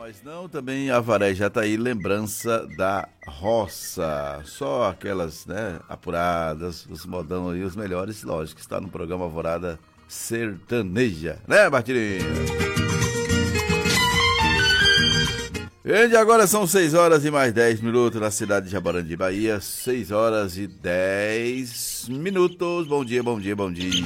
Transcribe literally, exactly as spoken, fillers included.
Mas não, também Avaré já tá aí, lembrança da roça. Só aquelas, né, apuradas, os modão aí, os melhores, lógico, está no programa Alvorada Sertaneja, né, Martirinho? E agora são seis horas e mais dez minutos na cidade de Jaborandi, Bahia. seis horas e dez minutos. Bom dia, bom dia, bom dia.